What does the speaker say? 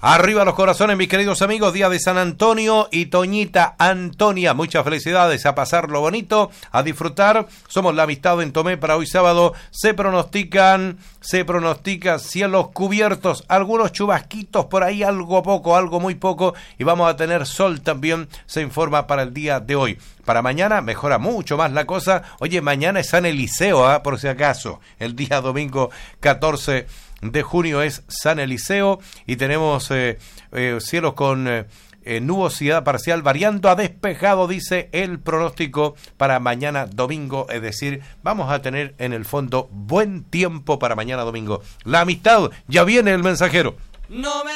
Arriba los corazones, mis queridos amigos, día de San Antonio y Toñita Antonia. Muchas felicidades, a pasarlo bonito, a disfrutar. Somos la amistad en Tomé para hoy sábado. Se pronostican cielos cubiertos, algunos chubasquitos por ahí, algo poco, algo muy poco, y vamos a tener sol también, se informa para el día de hoy. Para mañana mejora mucho más la cosa. Oye, mañana es San Eliseo, por si acaso. El día domingo 14 de junio es San Eliseo y tenemos cielos con nubosidad parcial variando a despejado, dice el pronóstico para mañana domingo. Es decir, vamos a tener en el fondo buen tiempo para mañana domingo. La amistad, ya viene el mensajero. No me